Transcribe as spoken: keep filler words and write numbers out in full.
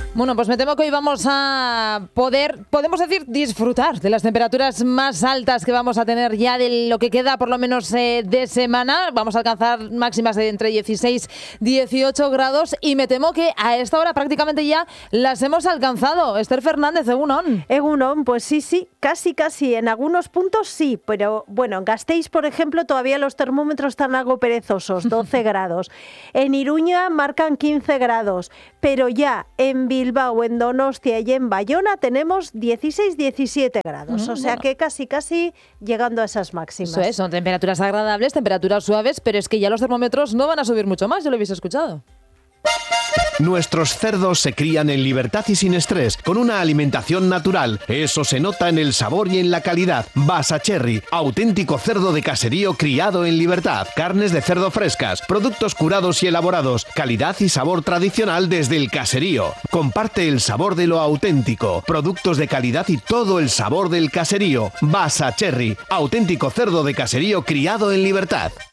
Bueno, pues me temo que hoy vamos a poder, podemos decir, disfrutar de las temperaturas más altas que vamos a tener ya de lo que queda por lo menos eh, de semana. Vamos a alcanzar máximas de entre dieciséis y dieciocho grados y me temo que a esta hora prácticamente ya las hemos alcanzado. Esther Fernández, Egunon. Egunon, pues sí, sí, casi, casi. En algunos puntos sí, pero bueno, en Gasteiz, por ejemplo, todavía los termómetros están algo perezosos, doce grados. En Iruña marcan quince grados, pero ya en Bilbao, en Donostia y en Bayona tenemos dieciséis diecisiete grados, mm, o sea bueno. que casi casi llegando a esas máximas. Eso es, son temperaturas agradables, temperaturas suaves, pero es que ya los termómetros no van a subir mucho más, ya lo habéis escuchado. Nuestros cerdos se crían en libertad y sin estrés, con una alimentación natural. Eso se nota en el sabor y en la calidad. Basacherry, auténtico cerdo de caserío criado en libertad. Carnes de cerdo frescas, productos curados y elaborados. Calidad y sabor tradicional desde el caserío. Comparte el sabor de lo auténtico. Productos de calidad y todo el sabor del caserío. Basacherry, auténtico cerdo de caserío criado en libertad.